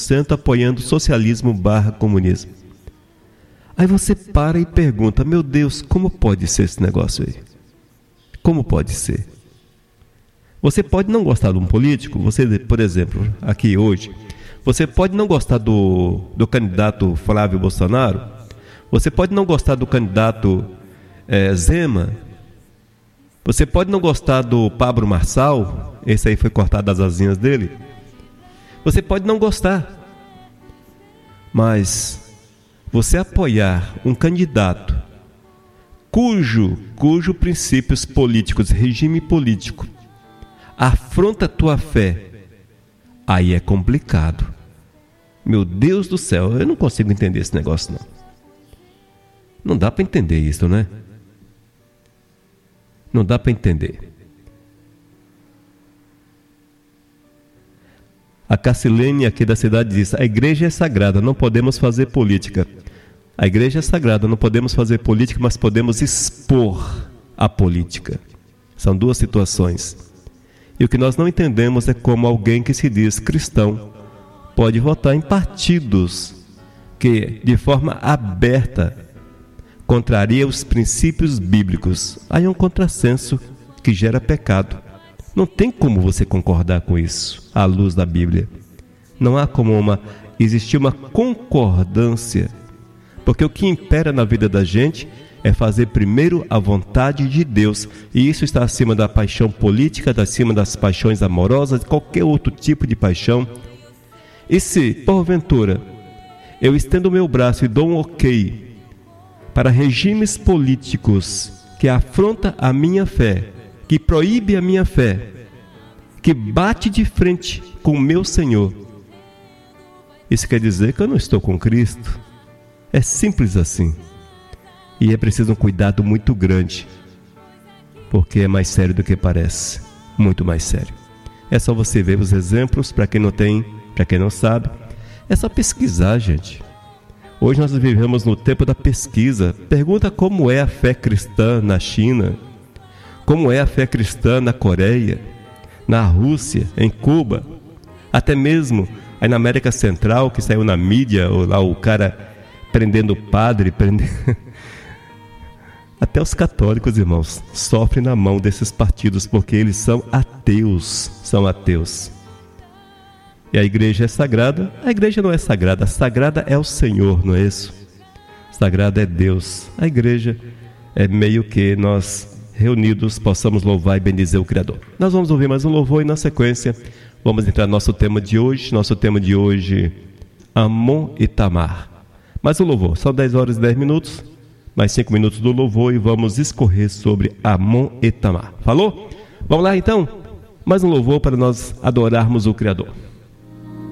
100% apoiando socialismo / comunismo. Aí você para e pergunta, meu Deus, como pode ser esse negócio aí? Como pode ser? Você pode não gostar de um político, você, por exemplo, aqui hoje, você pode não gostar do candidato Flávio Bolsonaro, você pode não gostar do candidato Zema, você pode não gostar do Pablo Marçal, esse aí foi cortado das asinhas dele, você pode não gostar, mas você apoiar um candidato cujo princípios políticos, regime político, afronta a tua fé, aí é complicado. Meu Deus do céu, eu não consigo entender esse negócio não. Não dá para entender isso, né? Não dá para entender. A Cassilene aqui da cidade diz, a igreja é sagrada, não podemos fazer política. A igreja é sagrada, não podemos fazer política, mas podemos expor a política. São duas situações. E o que nós não entendemos é como alguém que se diz cristão pode votar em partidos que, de forma aberta, contraria os princípios bíblicos. Aí é um contrassenso que gera pecado. Não tem como você concordar com isso, à luz da Bíblia. Não há como existir uma concordância, porque o que impera na vida da gente é fazer primeiro a vontade de Deus, e isso está acima da paixão política, acima das paixões amorosas, de qualquer outro tipo de paixão. E se, porventura, eu estendo o meu braço e dou um ok para regimes políticos que afrontam a minha fé, que proíbe a minha fé, que bate de frente com o meu Senhor, isso quer dizer que eu não estou com Cristo. É simples assim. E é preciso um cuidado muito grande, porque é mais sério do que parece, muito mais sério. É só você ver os exemplos, para quem não tem, para quem não sabe, é só pesquisar, gente. Hoje nós vivemos no tempo da pesquisa. Pergunta como é a fé cristã na China, como é a fé cristã na Coreia, na Rússia, em Cuba, até mesmo aí na América Central, que saiu na mídia, ou lá o cara prendendo o padre, até os católicos, irmãos, sofrem na mão desses partidos, porque eles são ateus, E a igreja é sagrada? A igreja não é sagrada, sagrada é o Senhor, não é isso? Sagrada é Deus. A igreja é meio que nós reunidos possamos louvar e bendizer o Criador. Nós vamos ouvir mais um louvor e na sequência vamos entrar no nosso tema de hoje, Amon e Tamar. Mais um louvor, são 10 horas e 10 minutos, mais 5 minutos do louvor e vamos escorrer sobre Amon e Tamar. Falou? Vamos lá então? Mais um louvor para nós adorarmos o Criador.